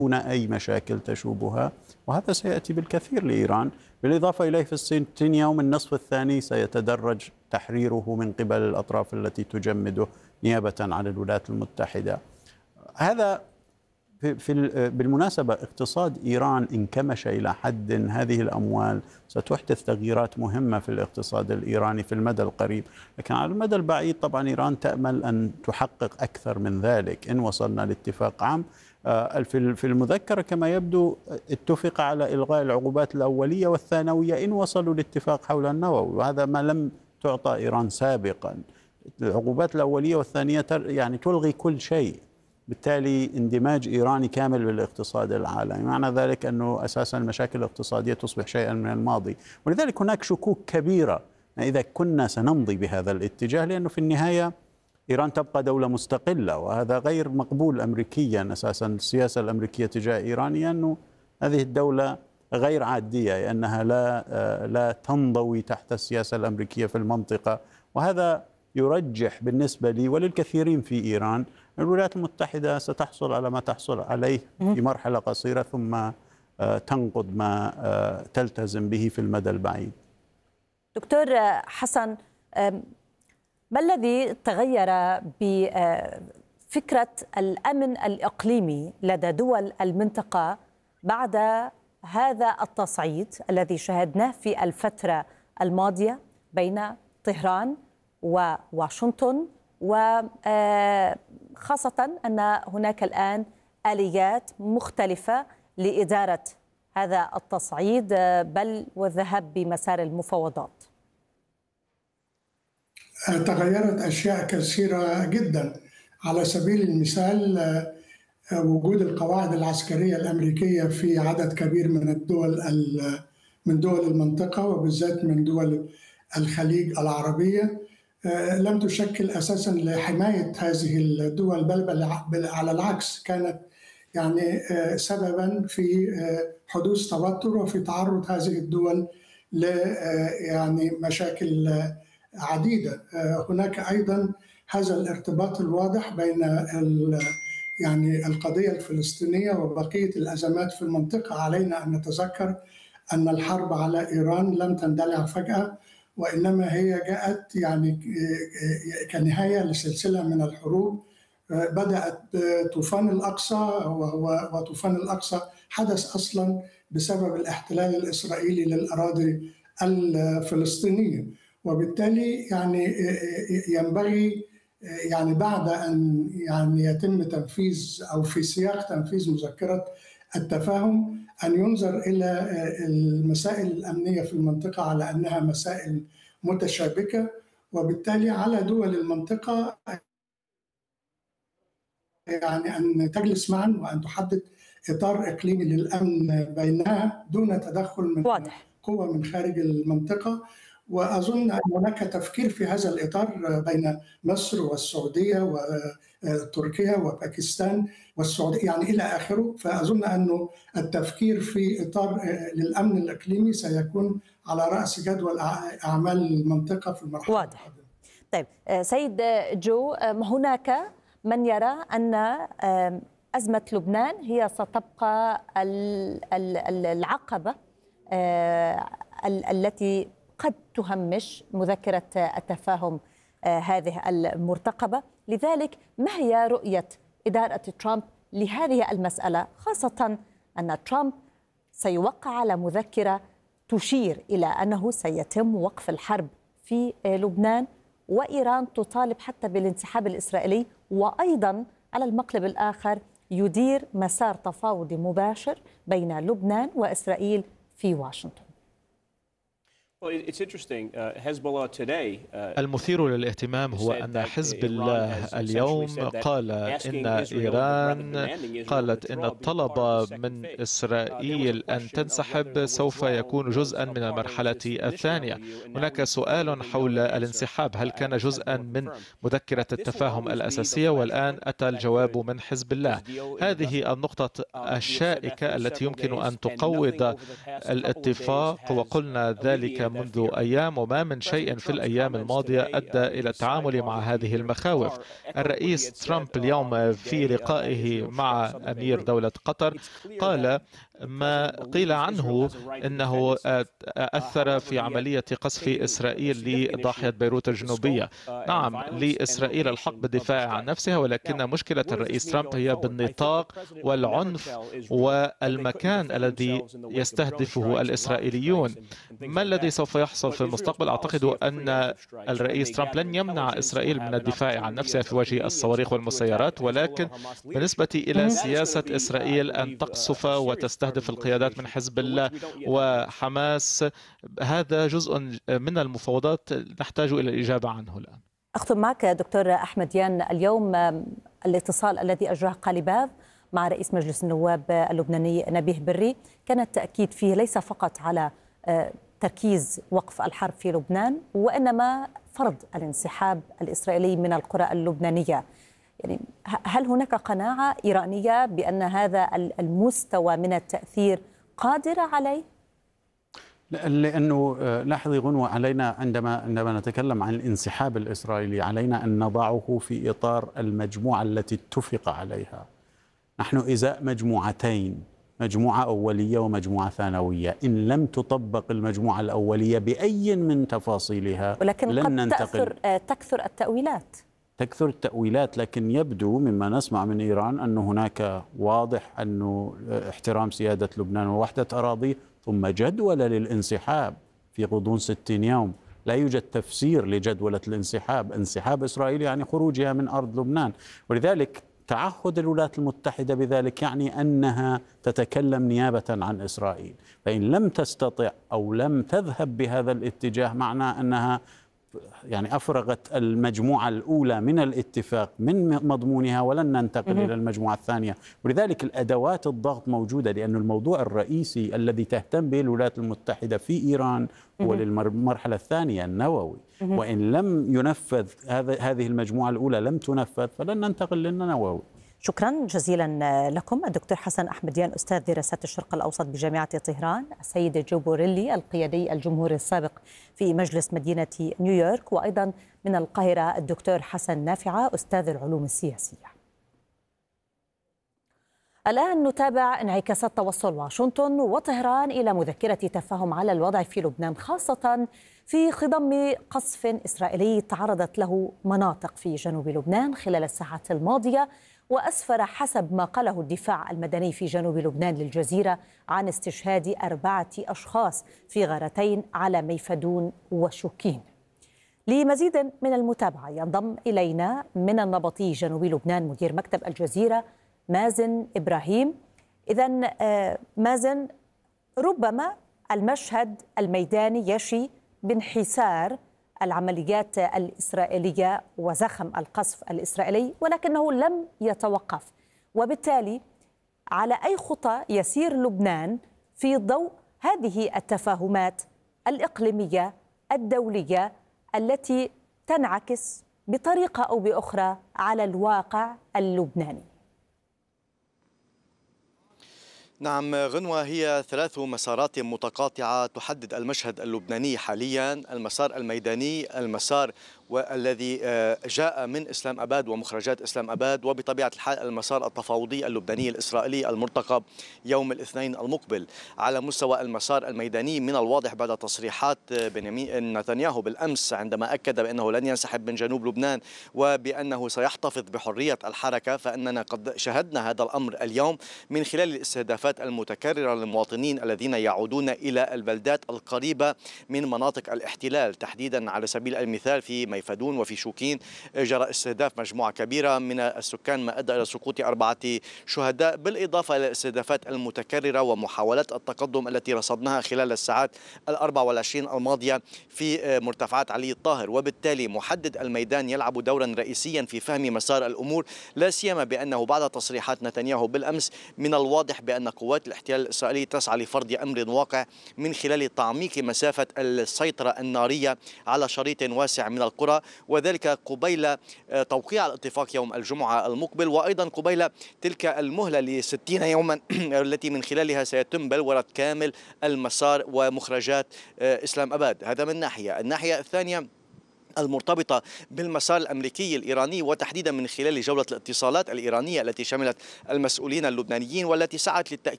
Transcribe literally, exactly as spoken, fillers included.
دون أي مشاكل تشوبها، وهذا سيأتي بالكثير لإيران. بالإضافة إليه في الستين يوم النصف الثاني سيتدرج تحريره من قبل الأطراف التي تجمده نيابة عن الولايات المتحدة. هذا في في بالمناسبة اقتصاد إيران انكمش إلى حد هذه الأموال ستحدث تغييرات مهمة في الاقتصاد الإيراني في المدى القريب، لكن على المدى البعيد طبعا إيران تأمل أن تحقق أكثر من ذلك إن وصلنا لاتفاق عام. في المذكرة كما يبدو اتفق على إلغاء العقوبات الأولية والثانوية إن وصلوا لاتفاق حول النووي، وهذا ما لم تعطى إيران سابقا. العقوبات الأولية والثانية يعني تلغي كل شيء، بالتالي اندماج إيراني كامل بالاقتصاد العالمي، معنى ذلك أنه أساسا المشاكل الاقتصادية تصبح شيئا من الماضي. ولذلك هناك شكوك كبيرة إذا كنا سنمضي بهذا الاتجاه، لأنه في النهاية إيران تبقى دولة مستقلة، وهذا غير مقبول أمريكيا. أساسا السياسة الأمريكية تجاه إيران أنه هذه الدولة غير عادية، لأنها لا لا تنضوي تحت السياسة الأمريكية في المنطقة، وهذا يرجح بالنسبة لي وللكثيرين في إيران الولايات المتحدة ستحصل على ما تحصل عليه في مرحلة قصيرة، ثم تنقض ما تلتزم به في المدى البعيد. دكتور حسن، ما الذي تغير بفكرة الأمن الإقليمي لدى دول المنطقة بعد هذا التصعيد الذي شاهدناه في الفترة الماضية بين طهران وواشنطن، وخاصة أن هناك الآن آليات مختلفة لإدارة هذا التصعيد بل والذهاب بمسار المفاوضات؟ تغيرت أشياء كثيرة جدا. على سبيل المثال وجود القواعد العسكرية الأمريكية في عدد كبير من الدول من دول المنطقة، وبالذات من دول الخليج العربية، لم تشكل أساسا لحماية هذه الدول، بل على العكس كانت يعني سببا في حدوث توتر وفي تعرض هذه الدول ل يعني مشاكل عديدة. هناك أيضا هذا الارتباط الواضح بين يعني القضية الفلسطينية وبقية الأزمات في المنطقة. علينا أن نتذكر أن الحرب على إيران لم تندلع فجأة، وإنما هي جاءت يعني كنهاية لسلسلة من الحروب بدأت بطوفان الأقصى، وطوفان الأقصى حدث أصلا بسبب الاحتلال الإسرائيلي للأراضي الفلسطينية. وبالتالي يعني ينبغي يعني بعد أن يعني يتم تنفيذ أو في سياق تنفيذ مذكرة التفاهم أن ينظر إلى المسائل الأمنية في المنطقة على أنها مسائل متشابكة، وبالتالي على دول المنطقة يعني أن تجلس معا وأن تحدد إطار إقليمي للأمن بينها دون تدخل من واضح. قوة من خارج المنطقة. وأظن أن هناك تفكير في هذا الإطار بين مصر والسعودية وتركيا وباكستان والسعودية يعني إلى آخره. فأظن أنه التفكير في إطار للأمن الإقليمي سيكون على رأس جدول أعمال المنطقة في المرحلة واضح. القادمة. طيب سيد جو، هناك من يرى أن أزمة لبنان هي ستبقى العقبة التي قد تهمش مذكرة التفاهم هذه المرتقبة. لذلك ما هي رؤية إدارة ترامب لهذه المسألة، خاصة أن ترامب سيوقع على مذكرة تشير إلى أنه سيتم وقف الحرب في لبنان، وإيران تطالب حتى بالانسحاب الإسرائيلي، وأيضا على المقلب الآخر يدير مسار تفاوضي مباشر بين لبنان وإسرائيل في واشنطن؟ المثير للاهتمام هو أن حزب الله اليوم قال إن إيران قالت إن الطلب من إسرائيل أن تنسحب سوف يكون جزءا من المرحلة الثانية. هناك سؤال حول الانسحاب، هل كان جزءا من مذكرة التفاهم الأساسية؟ والآن أتى الجواب من حزب الله. هذه النقطة الشائكة التي يمكن أن تقوض الاتفاق، وقلنا ذلك منذ أيام، وما من شيء في الأيام الماضية أدى إلى التعامل مع هذه المخاوف. الرئيس ترامب اليوم في لقائه مع أمير دولة قطر قال ما قيل عنه أنه أثر في عملية قصف إسرائيل لضاحية بيروت الجنوبية. نعم، لإسرائيل الحق بالدفاع عن نفسها، ولكن مشكلة الرئيس ترامب هي بالنطاق والعنف والمكان الذي يستهدفه الإسرائيليون. ما الذي سوف يحصل في المستقبل؟ أعتقد أن الرئيس ترامب لن يمنع إسرائيل من الدفاع عن نفسها في وجه الصواريخ والمسيرات، ولكن بالنسبة إلى سياسة إسرائيل أن تقصف وتستهدف القيادات من حزب الله وحماس، هذا جزء من المفاوضات نحتاج إلى الإجابة عنه الآن. أختم معك دكتور أحمديان. اليوم الاتصال الذي أجراه قاليباف مع رئيس مجلس النواب اللبناني نبيه بري كان التأكيد فيه ليس فقط على تركيز وقف الحرب في لبنان، وإنما فرض الانسحاب الإسرائيلي من القرى اللبنانية. يعني هل هناك قناعة إيرانية بأن هذا المستوى من التأثير قادر عليه؟ لأنه لاحظي غنوة، علينا عندما عندما نتكلم عن الانسحاب الإسرائيلي علينا أن نضعه في إطار المجموعة التي اتفق عليها. نحن إزاء مجموعتين، مجموعة أولية ومجموعة ثانوية. إن لم تطبق المجموعة الأولية بأي من تفاصيلها ولكن لن قد ننتقل. تأثر تكثر التأويلات تكثر التأويلات، لكن يبدو مما نسمع من إيران أن هناك واضح أنه احترام سيادة لبنان ووحدة أراضيه، ثم جدولة للانسحاب في غضون ستين يوم. لا يوجد تفسير لجدولة الانسحاب. انسحاب إسرائيل يعني خروجها من أرض لبنان، ولذلك تعهد الولايات المتحدة بذلك يعني أنها تتكلم نيابة عن إسرائيل. فإن لم تستطع أو لم تذهب بهذا الاتجاه معنى أنها يعني أفرغت المجموعة الأولى من الاتفاق من مضمونها، ولن ننتقل إلى المجموعة الثانية. ولذلك الأدوات الضغط موجودة، لأن الموضوع الرئيسي الذي تهتم به الولايات المتحدة في إيران هو للمرحلة الثانية النووي. وإن لم ينفذ هذه المجموعة الأولى لم تنفذ فلن ننتقل للنووي. شكرا جزيلا لكم. الدكتور حسن أحمديان، أستاذ دراسات الشرق الأوسط بجامعة طهران، السيد جو بوريلي القيادي الجمهوري السابق في مجلس مدينة نيويورك، وأيضا من القاهرة الدكتور حسن نافعة أستاذ العلوم السياسية. الآن نتابع انعكاسات توصل واشنطن وطهران إلى مذكرة تفاهم على الوضع في لبنان، خاصة في خضم قصف إسرائيلي تعرضت له مناطق في جنوب لبنان خلال الساعات الماضية، وأسفر حسب ما قاله الدفاع المدني في جنوب لبنان للجزيرة عن استشهاد أربعة أشخاص في غارتين على ميفدون وشوكين. لمزيد من المتابعة ينضم إلينا من النبطي جنوب لبنان مدير مكتب الجزيرة مازن إبراهيم. إذن مازن، ربما المشهد الميداني يشي بانحسار العمليات الإسرائيلية وزخم القصف الإسرائيلي، ولكنه لم يتوقف، وبالتالي على أي خطى يسير لبنان في ضوء هذه التفاهمات الإقليمية الدولية التي تنعكس بطريقة أو بأخرى على الواقع اللبناني؟ نعم غنوة، هي ثلاث مسارات متقاطعة تحدد المشهد اللبناني حاليا. المسار الميداني، المسار والذي جاء من إسلام أباد ومخرجات إسلام أباد، وبطبيعة الحال المسار التفاوضي اللبناني الإسرائيلي المرتقب يوم الاثنين المقبل. على مستوى المسار الميداني، من الواضح بعد تصريحات بنيامين نتنياهو بالأمس عندما أكد بأنه لن ينسحب من جنوب لبنان وبأنه سيحتفظ بحرية الحركة، فإننا قد شهدنا هذا الأمر اليوم من خلال الاستهدافات المتكررة للمواطنين الذين يعودون إلى البلدات القريبة من مناطق الاحتلال، تحديدا على سبيل المثال في ميفدون وفي شوكين جرى استهداف مجموعة كبيرة من السكان ما أدى إلى سقوط أربعة شهداء، بالإضافة إلى الاستهدافات المتكررة ومحاولات التقدم التي رصدناها خلال الساعات الأربع والعشرين الماضية في مرتفعات علي الطاهر. وبالتالي محدد الميدان يلعب دورا رئيسيا في فهم مسار الأمور، لا سيما بأنه بعد تصريحات نتنياهو بالأمس من الواضح بأن قوات الاحتلال الإسرائيلي تسعى لفرض أمر واقع من خلال تعميق مسافة السيطرة النارية على شريط واسع من القرى الكبرى، وذلك قبيل توقيع الاتفاق يوم الجمعة المقبل، وأيضا قبيل تلك المهلة لستين يوما التي من خلالها سيتم بلورة كامل المسار ومخرجات إسلام أباد. هذا من ناحية. الناحية الثانية المرتبطة بالمسار الأمريكي الإيراني، وتحديدا من خلال جولة الاتصالات الإيرانية التي شملت المسؤولين اللبنانيين والتي سعت للتأكيد